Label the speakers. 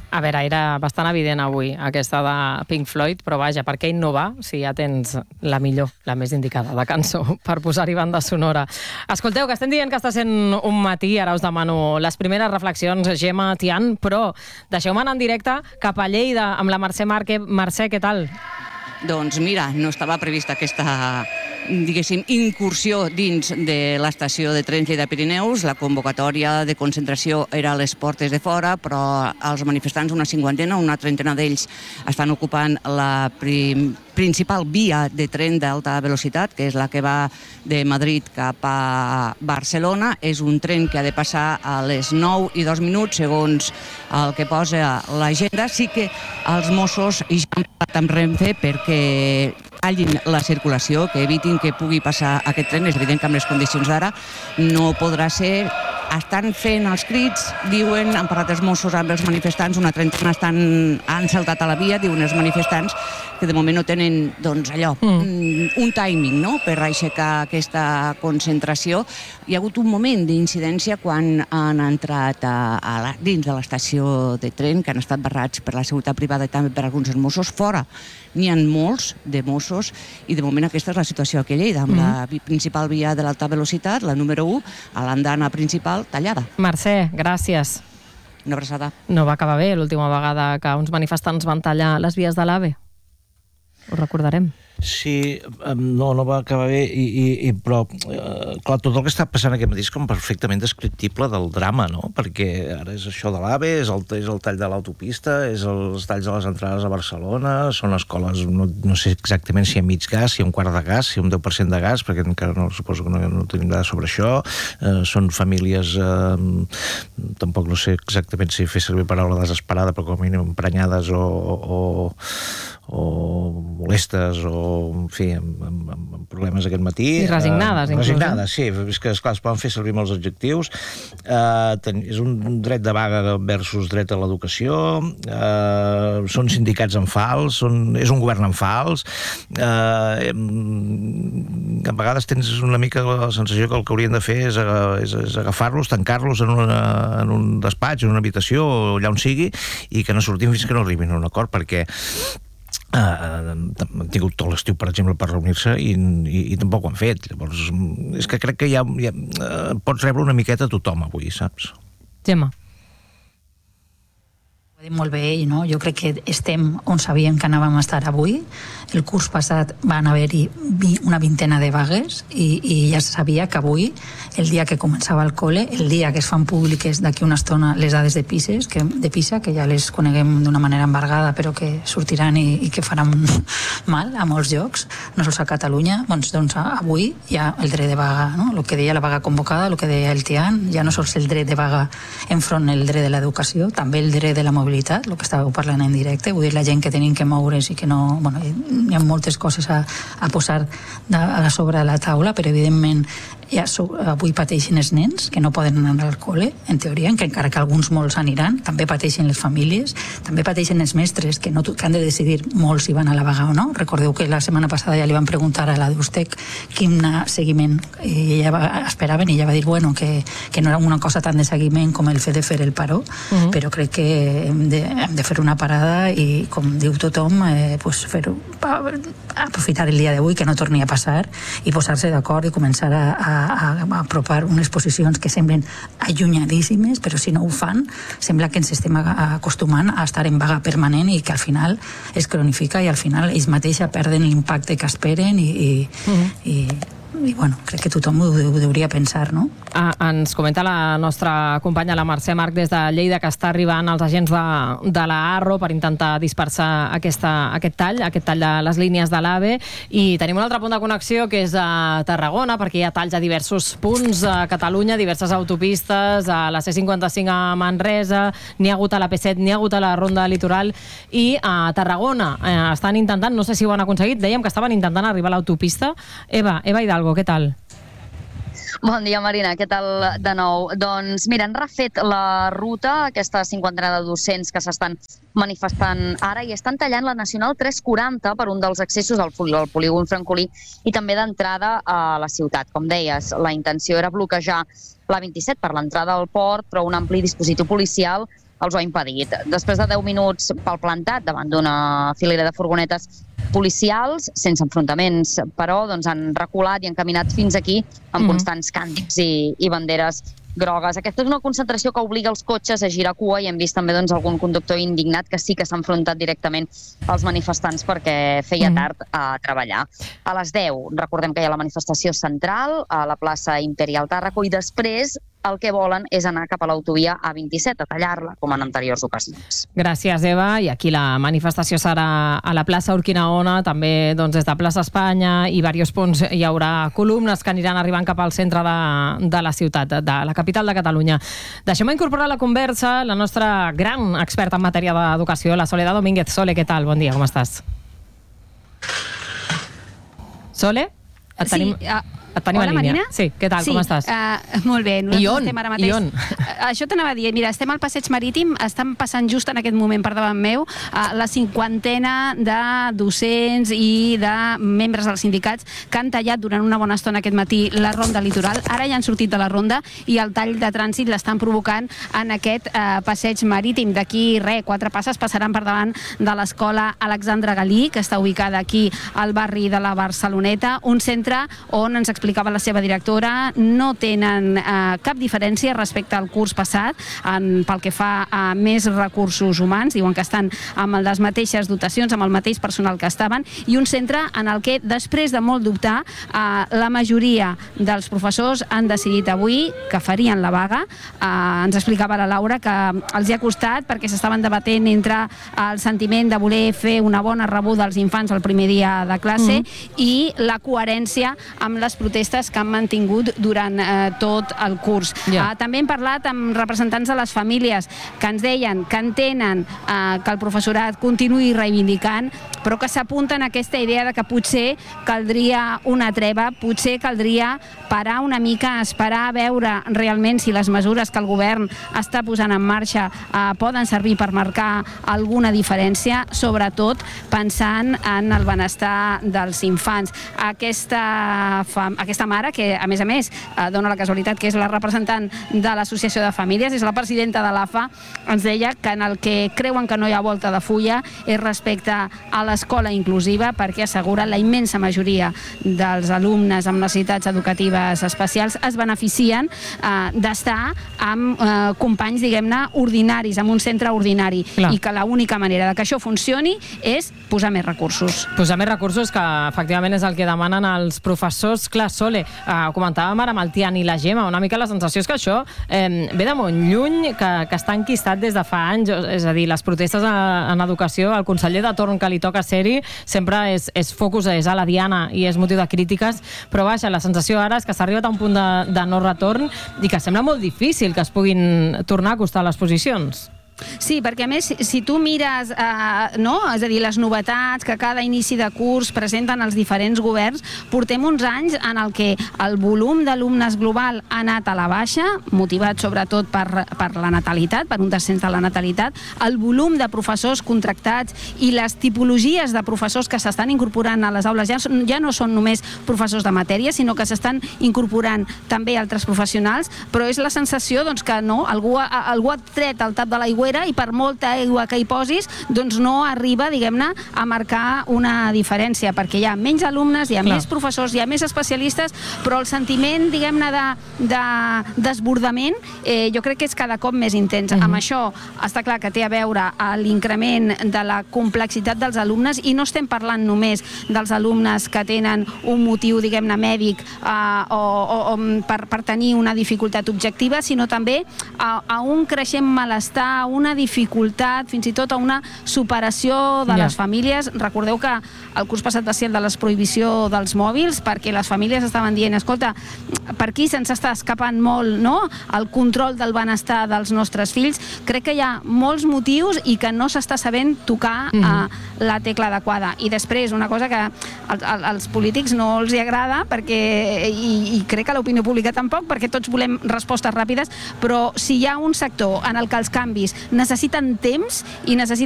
Speaker 1: A veure, era bastant evident avui aquesta de Pink Floyd, però vaja, per què innovar si ja tens la millor, la més indicada de cançó per posar-hi banda sonora? Escolteu, que estem dient que està sent un matí, ara us demano les primeres reflexions, Gemma, Tian, però deixeu-me anar en directe cap a Lleida amb la Mercè Marque. Mercè, què tal?
Speaker 2: Doncs mira, no estava prevista aquesta, diguéssim, incursió dins de l'estació de trens Lleida-Pirineus. La convocatòria de concentració era a les portes de fora, però els manifestants, una cinquantena, una trentena d'ells, estan ocupant la principal via de tren d'alta velocitat, que és la que va de Madrid cap a Barcelona. És un tren que ha de passar a les 9:02, segons el que posa l'agenda. Sí que els Mossos ja han parlat amb Renfe perquè tallin la circulació, que evitin que pugui passar aquest tren. És evident que amb les condicions d'ara no podrà ser. Estan fent els crits, diuen, han parlat els Mossos amb els manifestants, una trentena han saltat a la via, diuen els manifestants, que de moment no tenen, doncs, allò, un timing, no?, per aixecar aquesta concentració. Hi ha hagut un moment d'incidència quan han entrat dins de l'estació de tren, que han estat barrats per la seguretat privada i també per alguns dels Mossos. Fora n'hi ha molts de Mossos i de moment aquesta és la situació aquí a Lleida, amb la principal via de l'alta velocitat, la número 1, a l'andana principal, tallada.
Speaker 1: Mercè, gràcies.
Speaker 2: Una abraçada.
Speaker 1: No va acabar bé l'última vegada que uns manifestants van tallar les vies de l'AVE. Ho recordarem.
Speaker 3: Sí, no va acabar bé, però clar, tot el que està passant aquest matí és com perfectament descriptible del drama, no? Perquè ara és això de l'AVE, és el tall de l'autopista, és els talls de les entrades a Barcelona, són escoles, no sé exactament si hi ha mig gas, si hi ha un quart de gas, si hi ha un 10% de gas, perquè encara suposo que no tenim dades sobre això, són famílies, tampoc no sé exactament si fer servir paraula desesperada, però com a mínim emprenyades o molestes o, en fi, amb problemes aquest matí.
Speaker 1: I resignades, inclús.
Speaker 3: Resignades, sí. És que, esclar, es poden fer servir molts adjectius. És un dret de vaga versus dret a l'educació. Són sindicats en fals, és un govern en fals. A vegades tens una mica la sensació que el que haurien de fer és agafar-los, tancar-los en un despatx, en una habitació, o allà on sigui, i que no sortim fins que no arribin a un acord, perquè han tingut tot l'estiu, per exemple, per reunir-se i tampoc ho han fet. Llavors, és que crec que ja pots rebre una miqueta a tothom avui, saps?
Speaker 1: Gemma.
Speaker 4: Ho ha dit molt bé ell, no? Jo crec que estem on sabíem que anàvem a estar avui. El curs passat van haver-hi una vintena de vagues i ja se sabia que avui, el dia que començava el col·le, el dia que es fan públiques d'aquí una estona les dades de PISA, que ja les coneguem d'una manera embargada, però que sortiran i que faran mal a molts llocs, no sols a Catalunya, doncs avui hi ha el dret de vaga, no? El que deia la vaga convocada, el que deia el Tian, ja no sols el dret de vaga enfront el dret de l'educació, també el dret de la mobilitat, el que estàveu parlant en directe, vull dir, la gent que tenim que moure's i que no... Bueno, hi ha moltes coses a posar a sobre de la taula, però evidentment avui pateixen els nens que no poden anar al col·le, en teoria, que encara que alguns molts aniran, també pateixen les famílies, també pateixen els mestres que han de decidir molts si van a la vaga o no. Recordeu que la setmana passada ja li van preguntar a la d'Ustec quin seguiment esperaven i ella va dir, bueno, que no era una cosa tan de seguiment com el fet de fer el paró, però crec que hem de fer una parada i, com diu tothom, aprofitar el dia d'avui, que no torni a passar, i posar-se d'acord i començar a apropar unes posicions que semblen allunyadíssimes, però si no ho fan, sembla que ens estem acostumant a estar en vaga permanent i que al final es cronifica i al final ells mateixos perden l'impacte que esperen i bueno, crec que tothom ho hauria pensar, no?
Speaker 1: Ens comenta la nostra companya, la Mercè Marc, des de Lleida, que està arribant els agents de la ARRO per intentar dispersar aquest tall de les línies de l'AVE, i tenim un altre punt de connexió que és a Tarragona, perquè hi ha talls a diversos punts a Catalunya, diverses autopistes, a la C55 a Manresa, n'hi ha hagut a la P7, n'hi ha hagut a la Ronda Litoral, i a Tarragona estan intentant, no sé si ho han aconseguit, dèiem que estaven intentant arribar a l'autopista. Eva Hidalgo, què tal?
Speaker 5: Bon dia, Marina, què tal de nou? Doncs mira, han refet la ruta, aquesta cinquantena de docents que s'estan manifestant ara, i estan tallant la Nacional 340 per un dels accessos al polígon Francolí i també d'entrada a la ciutat. Com deies, la intenció era bloquejar la 27 per l'entrada al port, però un ampli dispositiu policial els ho ha impedit. Després de 10 minuts pel plantat davant d'una filera de furgonetes policials, sense enfrontaments, però han reculat i han caminat fins aquí amb constants càntics i banderes grogues. Aquesta és una concentració que obliga els cotxes a girar cua i hem vist també algun conductor indignat que sí que s'ha enfrontat directament als manifestants perquè feia tard a treballar. A les 10 recordem que hi ha la manifestació central a la plaça Imperial Tàrraco i després el que volen és anar cap a l'autovia A27, a tallar-la, com en anteriors ocasions.
Speaker 1: Gràcies, Eva. I aquí la manifestació serà a la plaça Urquinaona, també des de plaça Espanya i diversos punts hi haurà columnes que aniran arribant cap al centre de la ciutat, de la capital de Catalunya. Deixem incorporar a la conversa la nostra gran experta en matèria d'educació, la Soledad Domínguez. Sole, què tal? Bon dia, com estàs? Sole? Et tenim
Speaker 6: Hola,
Speaker 1: en línia.
Speaker 6: Marina?
Speaker 1: Sí, què tal, com estàs?
Speaker 6: Molt bé.
Speaker 1: I on?
Speaker 6: I on? Això t'anava a dir. Mira, estem al Passeig Marítim, estan passant just en aquest moment per davant meu la 50ena de docents i de membres dels sindicats que han tallat durant una bona estona aquest matí la ronda litoral. Ara ja han sortit de la ronda i el tall de trànsit l'estan provocant en aquest Passeig Marítim. D'aquí, 4 passes passaran per davant de l'escola Alexandre Galí, que està ubicada aquí al barri de la Barceloneta, un centre on ens explicava la seva directora, no tenen cap diferència respecte al curs passat pel que fa a més recursos humans, diuen que estan amb les mateixes dotacions, amb el mateix personal que estaven, i un centre en el que després de molt dubtar la majoria dels professors han decidit avui que farien la vaga. Ens explicava la Laura que els hi ha costat perquè s'estaven debatent entre el sentiment de voler fer una bona rebuda als infants el primer dia de classe i la coherència amb les protestes que han mantingut durant tot el curs. També hem parlat amb representants de les famílies que ens deien que entenen que el professorat continuï reivindicant, però que s'apunten a aquesta idea de que potser caldria una treva, potser caldria parar una mica, esperar a veure realment si les mesures que el govern està posant en marxa poden servir per marcar alguna diferència, sobretot pensant en el benestar dels infants. Aquesta mare, que a més dona la casualitat que és la representant de l'Associació de Famílies, és la presidenta de l'AFA, ens deia que en el que creuen que no hi ha volta de fulla és respecte a l'escola inclusiva, perquè assegura la immensa majoria dels alumnes amb necessitats educatives especials es beneficien d'estar amb companys, diguem-ne, ordinaris, en un centre ordinari, i que l'única manera que això funcioni és posar més recursos.
Speaker 1: Posar més recursos, que efectivament és el que demanen els professors. Clar, Sole, ho comentàvem ara amb el Tian i la Gemma, una mica la sensació és que això ve de molt lluny, que està enquistat des de fa anys, és a dir, les protestes en educació, el conseller de torn que li toca ser-hi sempre és focus, és a la diana i és motiu de crítiques, però vaja, la sensació ara és que s'ha arribat a un punt de no retorn i que sembla molt difícil que es puguin tornar a acostar les posicions.
Speaker 6: Sí, perquè a més, si tu mires és a dir, les novetats que cada inici de curs presenten els diferents governs, portem uns anys en el que el volum d'alumnes global ha anat a la baixa, motivat sobretot per la natalitat, per un descens de la natalitat, el volum de professors contractats i les tipologies de professors que s'estan incorporant a les aules ja no són només professors de matèria, sinó que s'estan incorporant també altres professionals, però és la sensació que algú ha tret el tap de l'aigua i per molta aigua que hi posis, doncs no arriba, diguem-ne, a marcar una diferència, perquè hi ha menys alumnes, hi ha més professors, hi ha més especialistes, però el sentiment, diguem-ne, de desbordament, jo crec que és cada cop més intens. Amb això està clar que té a veure l'increment de la complexitat dels alumnes, i no estem parlant només dels alumnes que tenen un motiu, diguem-ne, mèdic o per tenir una dificultat objectiva, sinó també a un creixent malestar, a una dificultat, fins i tot a una superació de les famílies. Recordeu que el curs passat va ser el de la prohibició dels mòbils, perquè les famílies estaven dient, escolta, per aquí se'ns està escapant molt el control del benestar dels nostres fills. Crec que hi ha molts motius i que no s'està sabent tocar la tecla adequada. I després, una cosa que als polítics no els agrada, i crec que a l'opinió pública tampoc, perquè tots volem respostes ràpides, però si hi ha un sector en el que els canvis necessiten temps i necessiten